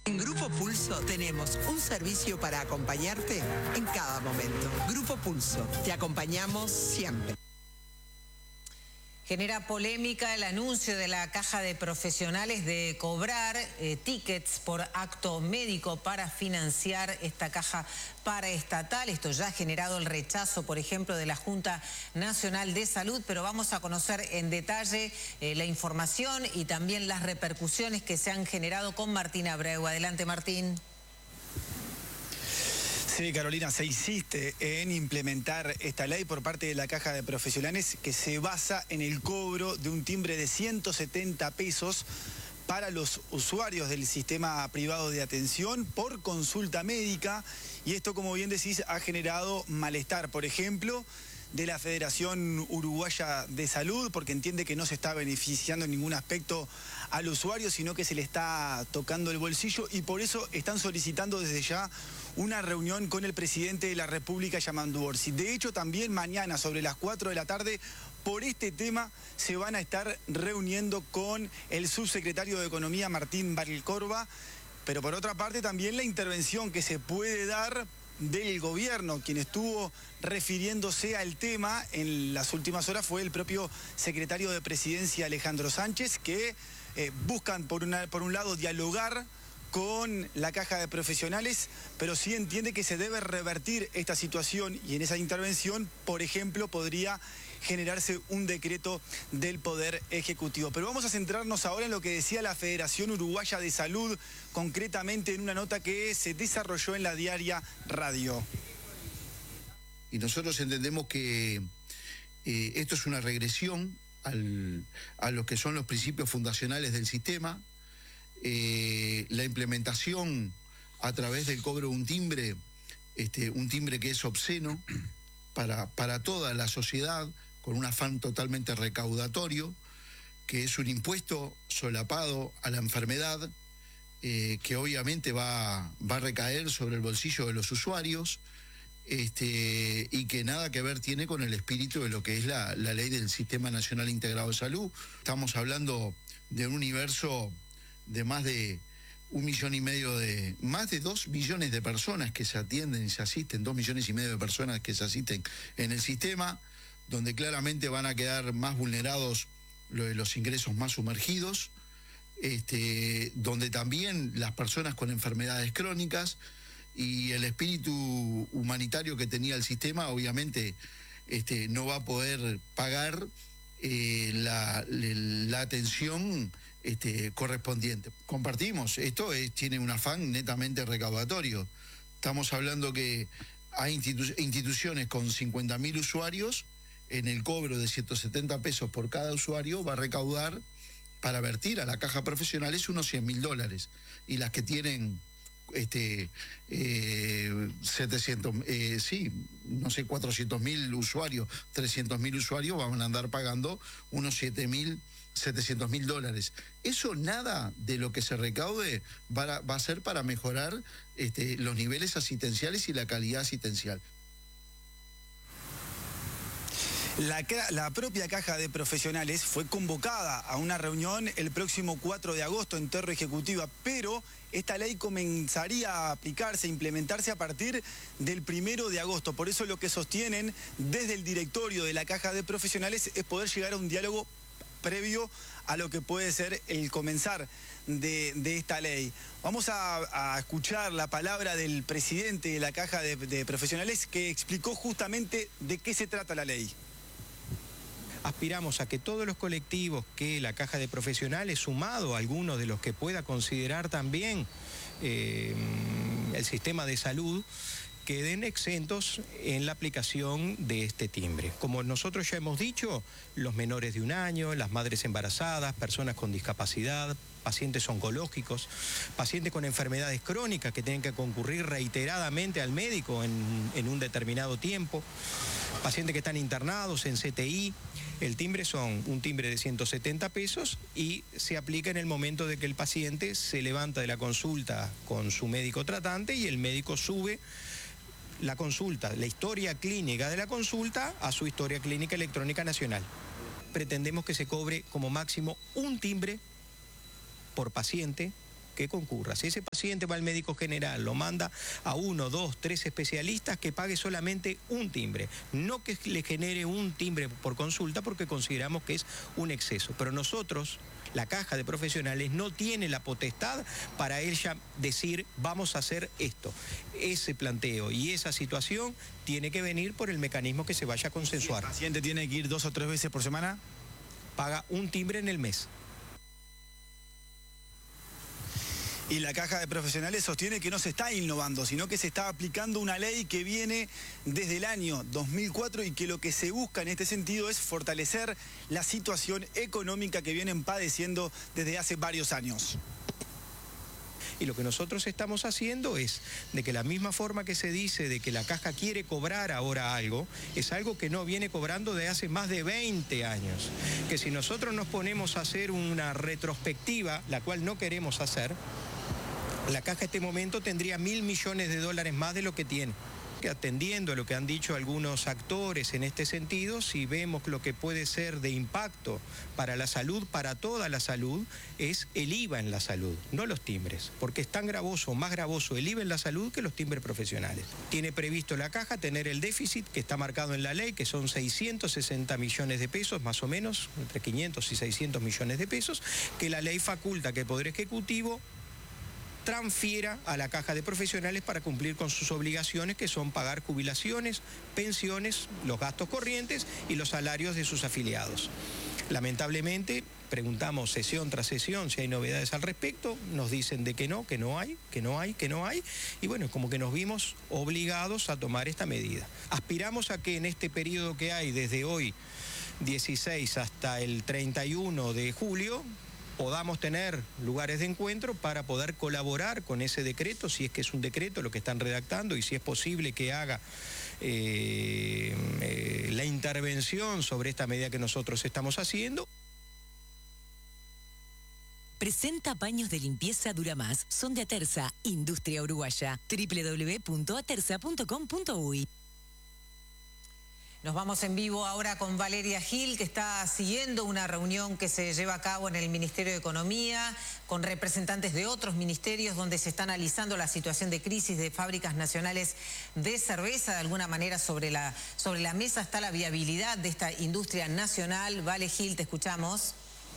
En Grupo Pulso tenemos un servicio para acompañarte en cada momento. Grupo Pulso, te acompañamos siempre. Genera polémica el anuncio de la Caja de Profesionales de cobrar tickets por acto médico para financiar esta caja paraestatal. Esto ya ha generado el rechazo, por ejemplo, de la Junta Nacional de Salud, pero vamos a conocer en detalle la información y también las repercusiones que se han generado con Martín Abreu. Adelante, Martín. Sí, Carolina, se insiste en implementar esta ley por parte de la Caja de Profesionales que se basa en el cobro de un timbre de 170 pesos para los usuarios del sistema privado de atención por consulta médica. Y esto, como bien decís, ha generado malestar, por ejemplo, de la Federación Uruguaya de Salud, porque entiende que no se está beneficiando en ningún aspecto al usuario, sino que se le está tocando el bolsillo, y por eso están solicitando desde ya una reunión con el presidente de la República, Yamandu Orsi. De hecho, también mañana sobre las 4 de la tarde, por este tema, se van a estar reuniendo con el subsecretario de Economía, Martín Valcorba, pero por otra parte también la intervención que se puede dar del gobierno. Quien estuvo refiriéndose al tema en las últimas horas fue el propio secretario de Presidencia, Alejandro Sánchez, que buscan por un lado dialogar con la Caja de Profesionales, pero sí entiende que se debe revertir esta situación, y en esa intervención, por ejemplo, podría generarse un decreto del Poder Ejecutivo. Pero vamos a centrarnos ahora en lo que decía la Federación Uruguaya de Salud, concretamente en una nota que se desarrolló en la Diaria Radio. Y nosotros entendemos que esto es una regresión a lo que son los principios fundacionales del sistema. La implementación a través del cobro de un timbre que es obsceno para toda la sociedad, con un afán totalmente recaudatorio, que es un impuesto solapado a la enfermedad, que obviamente va a recaer sobre el bolsillo de los usuarios, y que nada que ver tiene con el espíritu de lo que es la ley del Sistema Nacional Integrado de Salud. Estamos hablando de un universo de más de 1,5 millones más de 2 millones de personas que se atienden y se asisten, 2,5 millones de personas que se asisten en el sistema, donde claramente van a quedar más vulnerados los ingresos más sumergidos, donde también las personas con enfermedades crónicas y el espíritu humanitario que tenía el sistema, obviamente no va a poder pagar la atención correspondiente. Compartimos, esto tiene un afán netamente recaudatorio. Estamos hablando que hay instituciones con 50.000 usuarios, en el cobro de 170 pesos por cada usuario va a recaudar para vertir a la Caja Profesionales unos $100.000, y las que tienen 400.000 usuarios, 300.000 usuarios, van a andar pagando unos $700.000. Eso, nada de lo que se recaude va a ser para mejorar los niveles asistenciales y la calidad asistencial. La propia Caja de Profesionales fue convocada a una reunión el próximo 4 de agosto en Torre Ejecutiva, pero esta ley comenzaría a aplicarse, a implementarse a partir del 1 de agosto. Por eso lo que sostienen desde el directorio de la Caja de Profesionales es poder llegar a un diálogo previo a lo que puede ser el comenzar de esta ley. Vamos a escuchar la palabra del presidente de la Caja de Profesionales, que explicó justamente de qué se trata la ley. Aspiramos a que todos los colectivos que la Caja de Profesionales, sumado a algunos de los que pueda considerar también el sistema de salud, queden exentos en la aplicación de este timbre. Como nosotros ya hemos dicho, los menores de 1 año, las madres embarazadas, personas con discapacidad, pacientes oncológicos, pacientes con enfermedades crónicas que tienen que concurrir reiteradamente al médico en un determinado tiempo, pacientes que están internados en CTI. El timbre son un timbre de 170 pesos y se aplica en el momento de que el paciente se levanta de la consulta con su médico tratante y el médico sube la consulta, la historia clínica de la consulta, a su historia clínica electrónica nacional. Pretendemos que se cobre como máximo un timbre por paciente que concurra. Si ese paciente va al médico general, lo manda a 1, 2, 3 especialistas, que pague solamente un timbre. No que le genere un timbre por consulta, porque consideramos que es un exceso. Pero nosotros, la Caja de Profesionales, no tiene la potestad para ella decir vamos a hacer esto. Ese planteo y esa situación tiene que venir por el mecanismo que se vaya a consensuar. ¿El paciente tiene que ir 2 o 3 veces por semana? Paga un timbre en el mes. Y la Caja de Profesionales sostiene que no se está innovando, sino que se está aplicando una ley que viene desde el año 2004 y que lo que se busca en este sentido es fortalecer la situación económica que vienen padeciendo desde hace varios años. Y lo que nosotros estamos haciendo es de que la misma forma que se dice de que la Caja quiere cobrar ahora algo, es algo que no viene cobrando de hace más de 20 años. Que si nosotros nos ponemos a hacer una retrospectiva, la cual no queremos hacer, la Caja en este momento tendría $1.000 millones más de lo que tiene. Que atendiendo a lo que han dicho algunos actores en este sentido, si vemos lo que puede ser de impacto para la salud, para toda la salud, es el IVA en la salud, no los timbres, porque es tan gravoso, más gravoso el IVA en la salud que los timbres profesionales. Tiene previsto la Caja tener el déficit que está marcado en la ley, que son 660 millones de pesos, más o menos, entre 500 y 600 millones de pesos, que la ley faculta que el Poder Ejecutivo transfiera a la Caja de Profesionales para cumplir con sus obligaciones, que son pagar jubilaciones, pensiones, los gastos corrientes y los salarios de sus afiliados. Lamentablemente, preguntamos sesión tras sesión si hay novedades al respecto, nos dicen de que no hay, y bueno, como que nos vimos obligados a tomar esta medida. Aspiramos a que en este periodo que hay desde hoy, 16 hasta el 31 de julio, podamos tener lugares de encuentro para poder colaborar con ese decreto, si es que es un decreto lo que están redactando y si es posible que haga la intervención sobre esta medida que nosotros estamos haciendo. Presenta baños de limpieza Duramás. Son de Atersa, industria uruguaya. www.atersa.com.uy. Nos vamos en vivo ahora con Valeria Gil, que está siguiendo una reunión que se lleva a cabo en el Ministerio de Economía con representantes de otros ministerios donde se está analizando la situación de crisis de fábricas nacionales de cerveza. De alguna manera sobre la mesa está la viabilidad de esta industria nacional. Vale Gil, te escuchamos.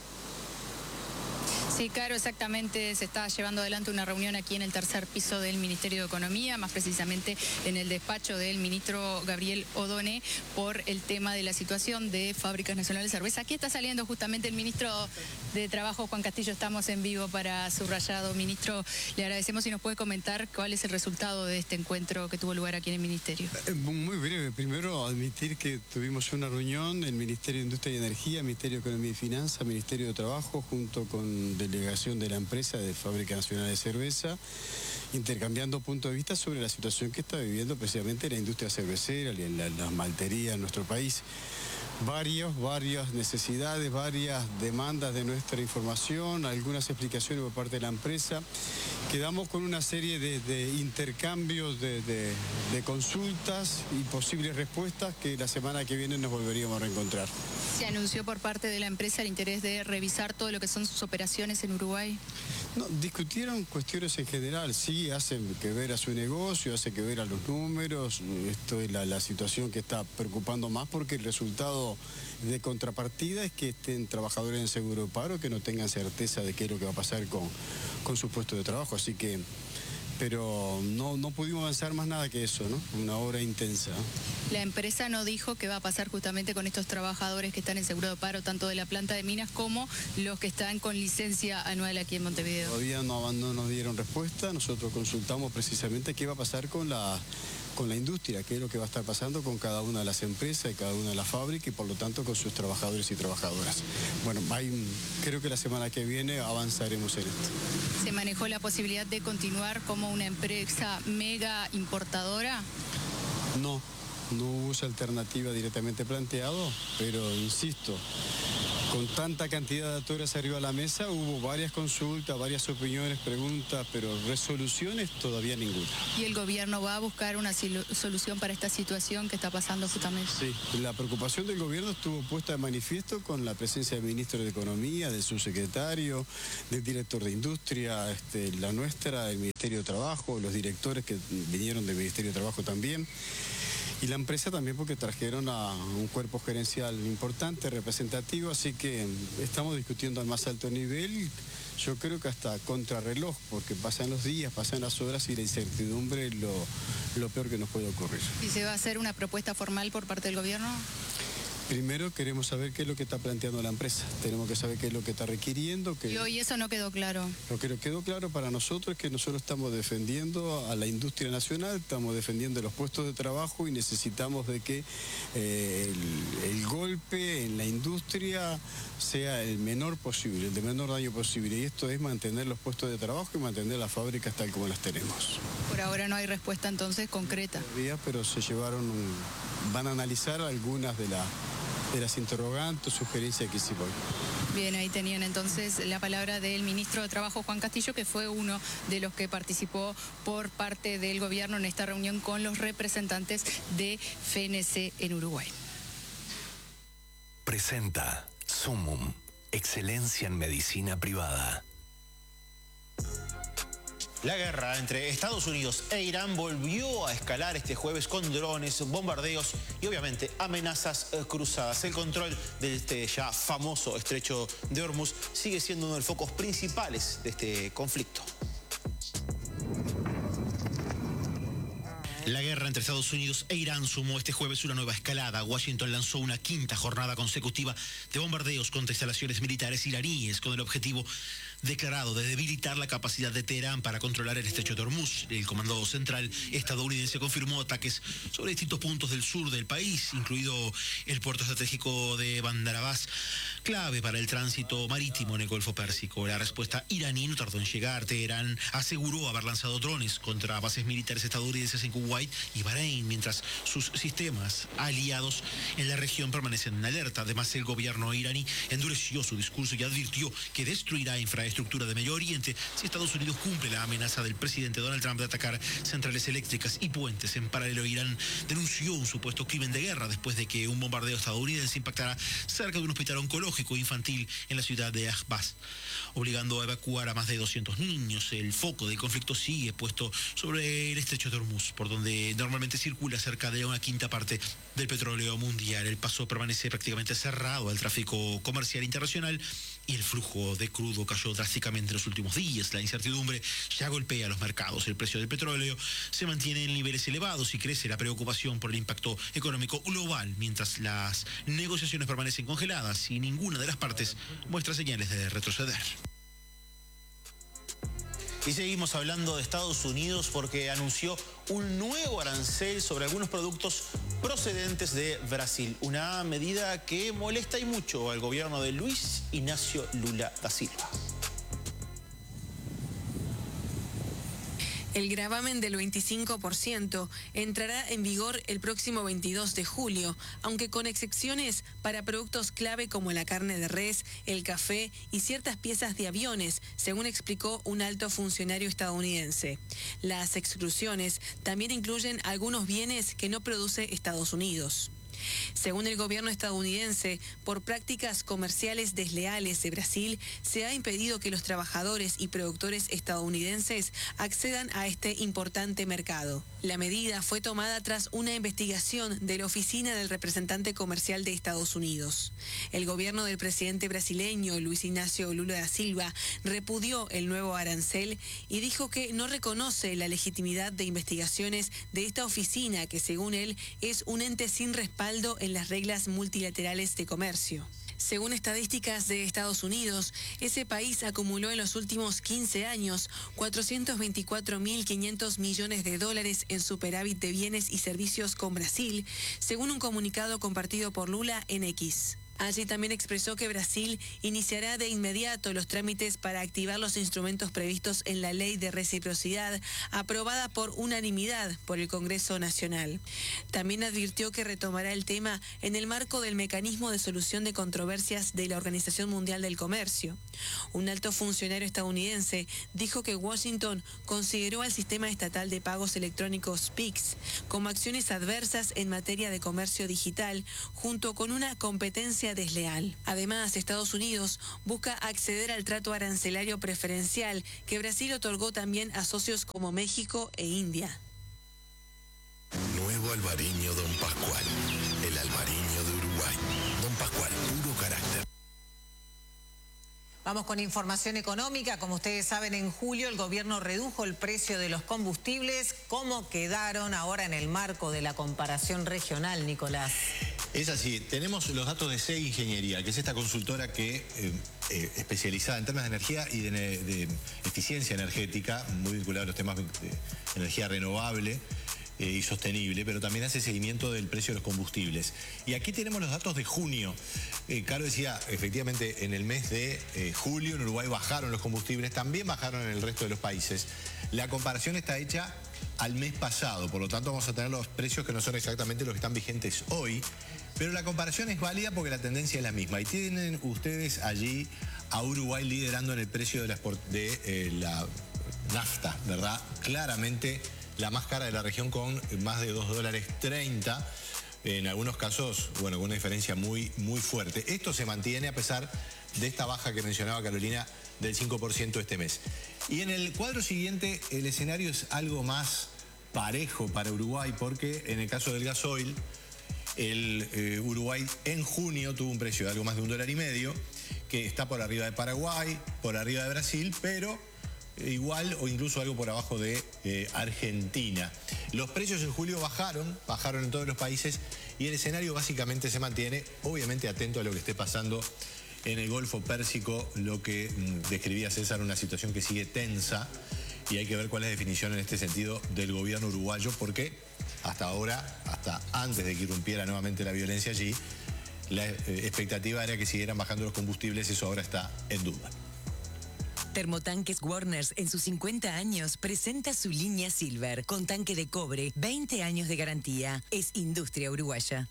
Sí, Caro, exactamente. Se está llevando adelante una reunión aquí en el tercer piso del Ministerio de Economía, más precisamente en el despacho del ministro Gabriel Odone, por el tema de la situación de Fábricas Nacionales de Cerveza. Aquí está saliendo justamente el ministro de Trabajo, Juan Castillo. Estamos en vivo para Subrayado. Ministro, le agradecemos si nos puede comentar cuál es el resultado de este encuentro que tuvo lugar aquí en el Ministerio. Muy breve. Primero, admitir que tuvimos una reunión en el Ministerio de Industria y Energía, Ministerio de Economía y Finanzas, Ministerio de Trabajo, junto con delegación de la empresa de Fábrica Nacional de Cerveza, intercambiando puntos de vista sobre la situación que está viviendo precisamente la industria cervecera y las malterías en nuestro país. Varias necesidades, varias demandas de nuestra información, algunas explicaciones por parte de la empresa. Quedamos con una serie de intercambios de consultas y posibles respuestas que la semana que viene nos volveríamos a reencontrar. ¿Se anunció por parte de la empresa el interés de revisar todo lo que son sus operaciones en Uruguay? No, discutieron cuestiones en general, sí, hacen que ver a su negocio, hacen que ver a los números. Esto es la situación que está preocupando más, porque el resultado de contrapartida es que estén trabajadores en seguro de paro, que no tengan certeza de qué es lo que va a pasar con su puesto de trabajo. Así que, pero no pudimos avanzar más nada que eso, ¿no? Una obra intensa. La empresa no dijo qué va a pasar justamente con estos trabajadores que están en seguro de paro, tanto de la planta de minas como los que están con licencia anual aquí en Montevideo. Todavía no nos dieron respuesta. Nosotros consultamos precisamente qué va a pasar con la industria, qué es lo que va a estar pasando con cada una de las empresas y cada una de las fábricas, y por lo tanto con sus trabajadores y trabajadoras. Bueno, creo que la semana que viene avanzaremos en esto. ¿Se manejó la posibilidad de continuar como una empresa mega importadora? No hubo esa alternativa directamente planteado, pero insisto, con tanta cantidad de actores arriba de la mesa, hubo varias consultas, varias opiniones, preguntas, pero resoluciones todavía ninguna. ¿Y el gobierno va a buscar una solución para esta situación que está pasando justamente? Sí, la preocupación del gobierno estuvo puesta de manifiesto con la presencia del ministro de Economía, del subsecretario, del director de Industria, la nuestra, el Ministerio de Trabajo, los directores que vinieron del Ministerio de Trabajo también. Y la empresa también, porque trajeron a un cuerpo gerencial importante, representativo, así que estamos discutiendo al más alto nivel, yo creo que hasta contrarreloj, porque pasan los días, pasan las horas y la incertidumbre es lo peor que nos puede ocurrir. ¿Y se va a hacer una propuesta formal por parte del gobierno? Primero queremos saber qué es lo que está planteando la empresa, tenemos que saber qué es lo que está requiriendo. Y hoy eso no quedó claro. Lo que quedó claro para nosotros es que nosotros estamos defendiendo a la industria nacional, estamos defendiendo los puestos de trabajo y necesitamos de que el golpe en la industria sea el menor posible, el de menor daño posible. Y esto es mantener los puestos de trabajo y mantener las fábricas tal como las tenemos. Por ahora no hay respuesta entonces concreta. Pero se llevaron, van a analizar algunas de las interrogantes, sugerencias que hicimos. Bien, ahí tenían entonces la palabra del ministro de Trabajo, Juan Castillo, que fue uno de los que participó por parte del gobierno en esta reunión con los representantes de FNC en Uruguay. Presenta Sumum, excelencia en medicina privada. La guerra entre Estados Unidos e Irán volvió a escalar este jueves con drones, bombardeos y obviamente amenazas cruzadas. El control de este ya famoso estrecho de Hormuz sigue siendo uno de los focos principales de este conflicto. La guerra entre Estados Unidos e Irán sumó este jueves una nueva escalada. Washington lanzó una quinta jornada consecutiva de bombardeos contra instalaciones militares iraníes con el objetivo declarado de debilitar la capacidad de Teherán para controlar el estrecho de Hormuz. El Comando Central estadounidense confirmó ataques sobre distintos puntos del sur del país, incluido el puerto estratégico de Bandar Abbas, clave para el tránsito marítimo en el Golfo Pérsico. La respuesta iraní no tardó en llegar. Teherán aseguró haber lanzado drones contra bases militares estadounidenses en Kuwait y Bahrein, mientras sus sistemas aliados en la región permanecen en alerta. Además, el gobierno iraní endureció su discurso y advirtió que destruirá infraestructura de Medio Oriente si Estados Unidos cumple la amenaza del presidente Donald Trump de atacar centrales eléctricas y puentes. En paralelo, Irán denunció un supuesto crimen de guerra después de que un bombardeo estadounidense impactara cerca de un hospital oncológico infantil en la ciudad de Ahvaz, obligando a evacuar a más de 200 niños. El foco del conflicto sigue puesto sobre el estrecho de Hormuz, por donde normalmente circula cerca de una quinta parte del petróleo mundial. El paso permanece prácticamente cerrado al tráfico comercial internacional y el flujo de crudo cayó drásticamente en los últimos días. La incertidumbre ya golpea los mercados. El precio del petróleo se mantiene en niveles elevados y crece la preocupación por el impacto económico global, mientras las negociaciones permanecen congeladas y ninguna de las partes muestra señales de retroceder. Y seguimos hablando de Estados Unidos porque anunció un nuevo arancel sobre algunos productos procedentes de Brasil. Una medida que molesta y mucho al gobierno de Luis Ignacio Lula da Silva. El gravamen del 25% entrará en vigor el próximo 22 de julio, aunque con excepciones para productos clave como la carne de res, el café y ciertas piezas de aviones, según explicó un alto funcionario estadounidense. Las exclusiones también incluyen algunos bienes que no produce Estados Unidos. Según el gobierno estadounidense, por prácticas comerciales desleales de Brasil, se ha impedido que los trabajadores y productores estadounidenses accedan a este importante mercado. La medida fue tomada tras una investigación de la oficina del representante comercial de Estados Unidos. El gobierno del presidente brasileño Luis Ignacio Lula da Silva repudió el nuevo arancel y dijo que no reconoce la legitimidad de investigaciones de esta oficina, que según él es un ente sin respaldo en las reglas multilaterales de comercio. Según estadísticas de Estados Unidos, ese país acumuló en los últimos 15 años 424.500 millones de dólares en superávit de bienes y servicios con Brasil, según un comunicado compartido por Lula en X. Allí también expresó que Brasil iniciará de inmediato los trámites para activar los instrumentos previstos en la ley de reciprocidad, aprobada por unanimidad por el Congreso Nacional. También advirtió que retomará el tema en el marco del mecanismo de solución de controversias de la Organización Mundial del Comercio. Un alto funcionario estadounidense dijo que Washington consideró al sistema estatal de pagos electrónicos PIX como acciones adversas en materia de comercio digital, junto con una competencia desleal. Además, Estados Unidos busca acceder al trato arancelario preferencial que Brasil otorgó también a socios como México e India. Nuevo Albariño Don Pascual, el albariño de Uruguay. Don Pascual, puro carácter. Vamos con información económica. Como ustedes saben, en julio el gobierno redujo el precio de los combustibles. ¿Cómo quedaron ahora en el marco de la comparación regional, Nicolás? Es así, tenemos los datos de CEI Ingeniería, que es esta consultora que especializada en temas de energía y de eficiencia energética, muy vinculada a los temas de energía renovable y sostenible, pero también hace seguimiento del precio de los combustibles. Y aquí tenemos los datos de junio. Caro decía, efectivamente, en el mes de julio en Uruguay bajaron los combustibles, también bajaron en el resto de los países. La comparación está hecha al mes pasado, por lo tanto vamos a tener los precios que no son exactamente los que están vigentes hoy, pero la comparación es válida porque la tendencia es la misma. Y tienen ustedes allí a Uruguay liderando en el precio de la nafta, ¿verdad? Claramente la más cara de la región con más de $2.30. En algunos casos, bueno, con una diferencia muy fuerte. Esto se mantiene a pesar de esta baja que mencionaba Carolina del 5% este mes. Y en el cuadro siguiente el escenario es algo más parejo para Uruguay porque en el caso del gasoil, el Uruguay en junio tuvo un precio de algo más de $1.50, que está por arriba de Paraguay, por arriba de Brasil, pero igual o incluso algo por abajo de Argentina. Los precios en julio bajaron en todos los países y el escenario básicamente se mantiene, obviamente atento a lo que esté pasando en el Golfo Pérsico, lo que describía César, una situación que sigue tensa y hay que ver cuál es la definición en este sentido del gobierno uruguayo, porque hasta ahora, hasta antes de que irrumpiera nuevamente la violencia allí, la expectativa era que siguieran bajando los combustibles, eso ahora está en duda. Termotanques Warners en sus 50 años presenta su línea Silver con tanque de cobre, 20 años de garantía. Es industria uruguaya.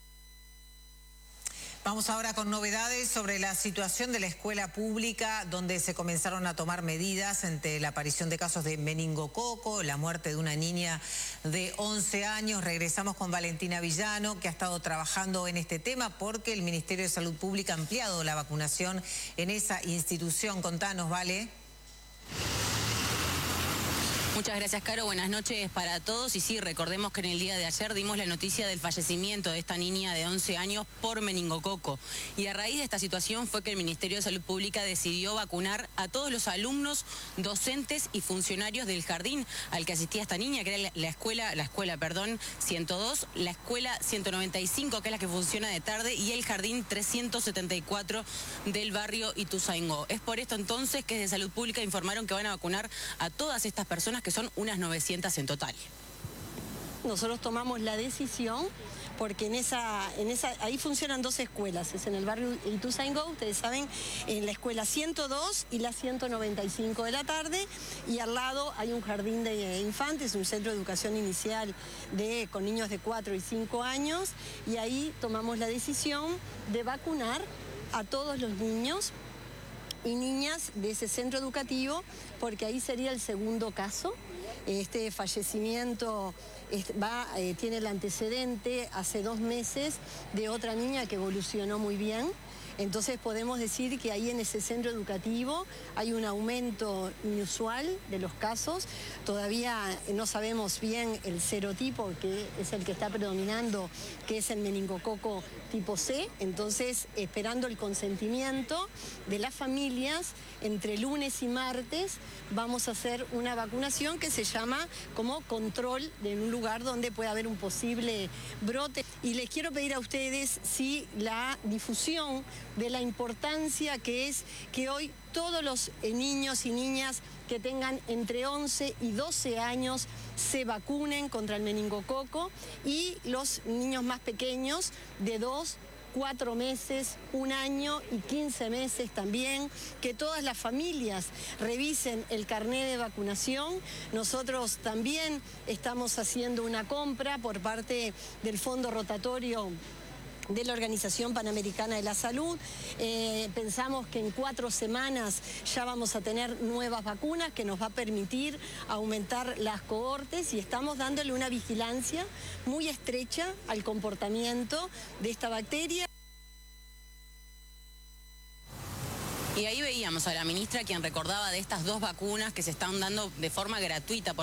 Vamos ahora con novedades sobre la situación de la escuela pública, donde se comenzaron a tomar medidas ante la aparición de casos de meningococo, la muerte de una niña de 11 años. Regresamos con Valentina Villano, que ha estado trabajando en este tema porque el Ministerio de Salud Pública ha ampliado la vacunación en esa institución. Contanos, Vale. Muchas gracias, Caro. Buenas noches para todos. Y sí, recordemos que en el día de ayer dimos la noticia del fallecimiento de esta niña de 11 años por meningococo. Y a raíz de esta situación fue que el Ministerio de Salud Pública decidió vacunar a todos los alumnos, docentes y funcionarios del jardín al que asistía esta niña, que era la escuela 102, la escuela 195, que es la que funciona de tarde, y el jardín 374 del barrio Ituzaingó. Es por esto entonces que desde Salud Pública informaron que van a vacunar a todas estas personas, que son unas 900 en total. Nosotros tomamos la decisión porque ahí funcionan dos escuelas, es en el barrio Ituzaingó, ustedes saben, en la escuela 102 y la 195 de la tarde, y al lado hay un jardín de infantes, un centro de educación inicial con niños de 4 y 5 años, y ahí tomamos la decisión de vacunar a todos los niños y niñas de ese centro educativo, porque ahí sería el segundo caso. Este fallecimiento tiene el antecedente hace 2 meses de otra niña que evolucionó muy bien. Entonces podemos decir que ahí en ese centro educativo hay un aumento inusual de los casos. Todavía no sabemos bien el serotipo, que es el que está predominando, que es el meningococo tipo C. Entonces, esperando el consentimiento de las familias, entre lunes y martes vamos a hacer una vacunación que se llama como control de un lugar donde puede haber un posible brote. Y les quiero pedir a ustedes si la difusión de la importancia que es que hoy todos los niños y niñas que tengan entre 11 y 12 años se vacunen contra el meningococo, y los niños más pequeños de 2 4 meses, 1 año y 15 meses también, que todas las familias revisen el carné de vacunación. Nosotros también estamos haciendo una compra por parte del Fondo Rotatorio de la Organización Panamericana de la Salud. Pensamos que en 4 semanas ya vamos a tener nuevas vacunas que nos va a permitir aumentar las cohortes y estamos dándole una vigilancia muy estrecha al comportamiento de esta bacteria. Y ahí veíamos a la ministra quien recordaba de estas 2 vacunas que se están dando de forma gratuita